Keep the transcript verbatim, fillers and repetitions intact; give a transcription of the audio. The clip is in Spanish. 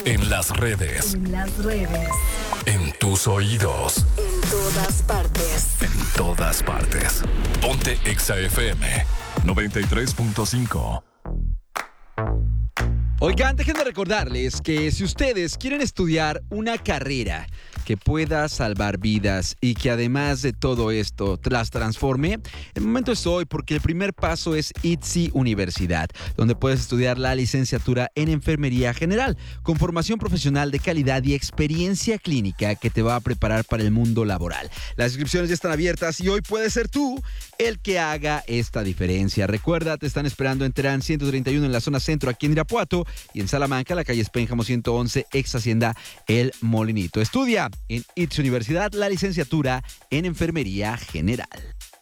En las redes. En las redes. En tus oídos. En todas partes. En todas partes. Ponte Exa F M noventa y tres punto cinco. Oigan, déjenme recordarles que si ustedes quieren estudiar una carrera que pueda salvar vidas y que además de todo esto las transforme, el momento es hoy, porque el primer paso es I T S I Universidad, donde puedes estudiar la licenciatura en Enfermería General, con formación profesional de calidad y experiencia clínica que te va a preparar para el mundo laboral. Las inscripciones ya están abiertas y hoy puedes ser tú el que haga esta diferencia. Recuerda, te están esperando en Terán ciento treinta y uno en la zona centro, aquí en Irapuato, y en Salamanca, la calle Espénjamo ciento once, ex Hacienda El Molinito. Estudia en I T S I Universidad la licenciatura en Enfermería General.